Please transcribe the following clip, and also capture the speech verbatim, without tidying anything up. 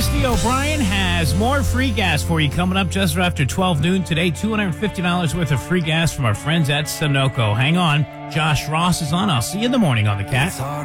Misty O'Brien has more free gas for you coming up just after twelve noon today. two hundred fifty dollars worth of free gas from our friends at Sunoco. Hang on. Josh Ross is on. I'll see you in the morning on the Cat.